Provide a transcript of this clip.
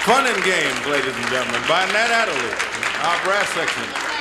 Fun and Games, ladies and gentlemen, by Nat Adderley, our brass section.